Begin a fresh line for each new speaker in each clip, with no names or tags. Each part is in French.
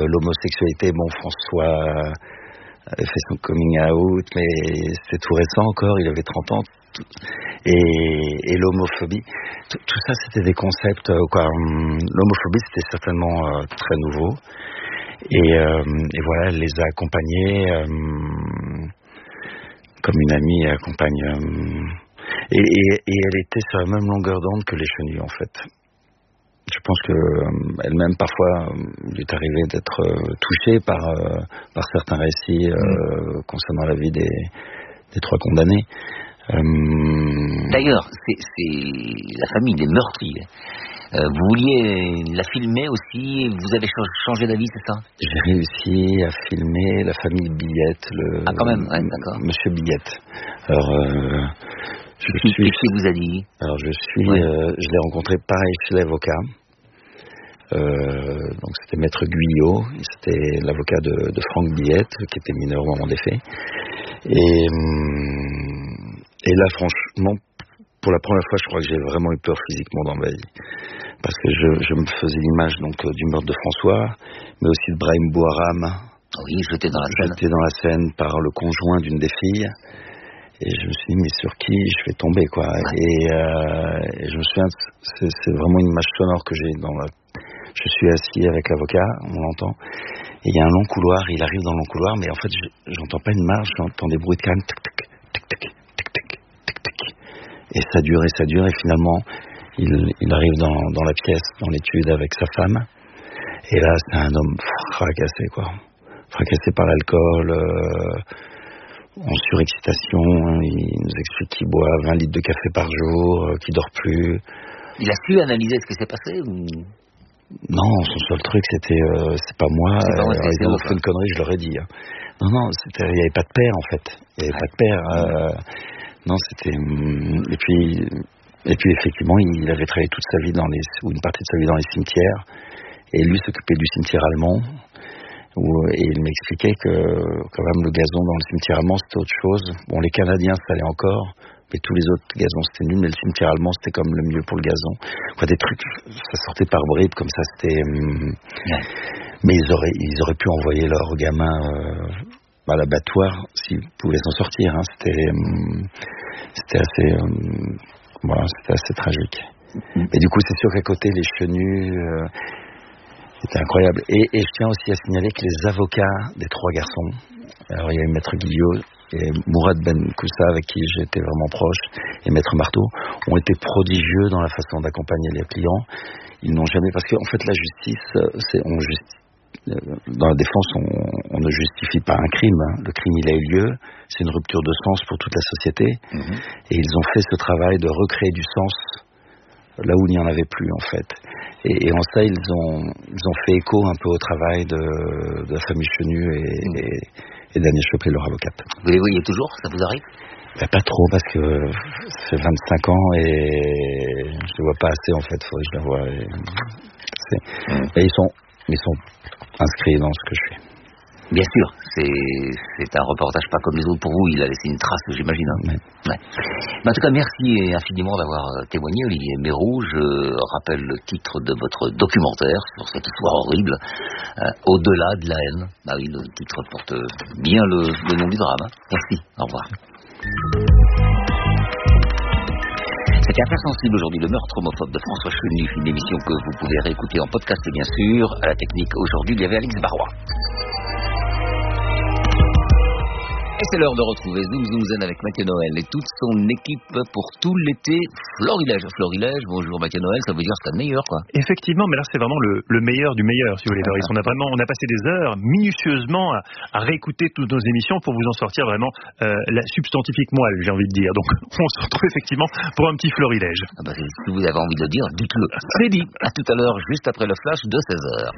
l'homosexualité, bon, François avait fait son coming out, mais c'était tout récent encore, il avait 30 ans. Et l'homophobie, tout ça c'était des concepts, l'homophobie c'était certainement très nouveau. Et voilà, elle les a accompagnés comme une amie accompagne. Et elle était sur la même longueur d'onde que les chenilles en fait. Je pense que elle-même parfois il est arrivé d'être touchée par certains récits concernant la vie des 3 condamnés.
D'ailleurs, c'est la famille des meurtriers. Vous vouliez la filmer aussi, vous avez changé d'avis, c'est ça?
J'ai réussi à filmer la famille Billette,
quand même, ouais, d'accord.
Monsieur Billette. Alors,
qu'est-ce qu'il vous a dit?
Alors, je l'ai rencontré pareil chez l'avocat. Donc c'était Maître Guyot, c'était l'avocat de Franck Billette, qui était mineur au moment des faits. Et là, franchement, pour la première fois, je crois que j'ai vraiment eu peur physiquement dans ma vie. Parce que je me faisais l'image donc du meurtre de François, mais aussi de Brahim Bouharam.
Oui, jeté dans la Seine.
Jeté dans la Seine par le conjoint d'une des filles. Et je me suis dit, mais sur qui je vais tomber, quoi. Ouais. Et je me souviens, c'est vraiment une image sonore que j'ai dans la... Je suis assis avec l'avocat, on l'entend. Et il y a un long couloir, il arrive dans le long couloir, mais en fait, j'entends pas une marche, j'entends des bruits de canne, tic, tic, tic, tic, tic, tic, tic, tic. Et ça dure, et finalement, il arrive dans la pièce, dans l'étude avec sa femme. Et là, c'est un homme fracassé, quoi. Fracassé par l'alcool, en surexcitation. Il nous explique qu'il boit 20 litres de café par jour, qu'il dort plus.
Il a su analyser ce qui s'est passé ou...
Non, son seul truc, c'était c'est pas moi. Ils ont fait une connerie, je leur ai dit. Hein. Non, il n'y avait pas de père, en fait. Il n'y avait pas de père. Non, c'était... Et puis, effectivement, il avait travaillé toute sa vie ou une partie de sa vie dans les cimetières. Et lui s'occupait du cimetière allemand. Et il m'expliquait que, quand même, le gazon dans le cimetière allemand, c'était autre chose. Bon, les Canadiens, ça allait encore. Mais tous les autres gazons, c'était nul. Mais le cimetière allemand, c'était comme le mieux pour le gazon. Quoi, des trucs, ça sortait par bribes, comme ça, c'était... Mais ils auraient pu envoyer leurs gamins à l'abattoir s'ils pouvaient s'en sortir. Hein. C'était assez tragique. Et du coup, c'est sûr qu'à côté, les chenus... c'était incroyable. Et je tiens aussi à signaler que les avocats des 3 garçons... Alors, il y a eu Maître Guillot... et Mourad Ben Koussa, avec qui j'étais vraiment proche, et Maître Marteau, ont été prodigieux dans la façon d'accompagner les clients. Ils n'ont jamais... Parce qu'en fait, la justice, dans la défense, on ne justifie pas un crime. Hein. Le crime, il a eu lieu. C'est une rupture de sens pour toute la société. Et ils ont fait ce travail de recréer du sens là où il n'y en avait plus, en fait. Et en ça, ils ont fait écho un peu au travail de la famille Chenu et Daniel Cheplet, leur avocate.
Vous les voyez toujours? Ça vous arrive?
Pas trop, parce que ça fait 25 ans et je ne les vois pas assez, en fait. Faudrait que je les vois. Et ils sont inscrits dans ce que je fais.
Bien sûr, c'est un reportage pas comme les autres pour vous, il a laissé une trace, j'imagine. Hein. Ouais. Mais en tout cas, merci infiniment d'avoir témoigné, Olivier Mérou. Je rappelle le titre de votre documentaire sur cette histoire horrible, Au-delà de la haine. Ah oui, le titre porte bien le nom du drame. Hein. Merci, au revoir. C'était Affaire sensible aujourd'hui, le meurtre homophobe de François Chenu, une émission que vous pouvez réécouter en podcast bien sûr. À la technique aujourd'hui, il y avait Alex Barrois. Et c'est l'heure de retrouver Zoom Zoom Zen avec Mathieu Noël et toute son équipe pour tout l'été Florilège. Florilège, bonjour Mathieu Noël, ça veut dire c'est le meilleur quoi.
Effectivement, mais là c'est vraiment le meilleur du meilleur si vous voulez. On a passé des heures minutieusement à réécouter toutes nos émissions pour vous en sortir vraiment la substantifique moelle, j'ai envie de dire. Donc on se retrouve effectivement pour un petit Florilège.
Si vous avez envie de le dire, dites-le. C'est dit. À tout à l'heure, juste après le flash de 16h.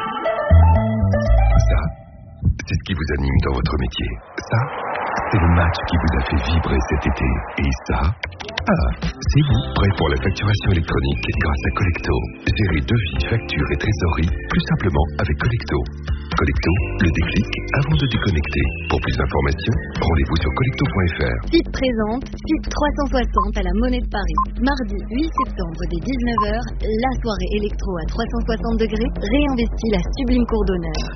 C'est ce qui vous anime dans votre métier. Ça, c'est le match qui vous a fait vibrer cet été. Et ça, c'est vous. Prêt pour la facturation électronique grâce à Collecto. Gérez devis, factures et trésorerie plus simplement avec Collecto. Collecto, le déclic avant de déconnecter. Pour plus d'informations, rendez-vous sur collecto.fr.
Site présente, site 360 à la Monnaie de Paris. Mardi 8 septembre dès 19h, la soirée électro à 360 degrés réinvestit la sublime cour d'honneur.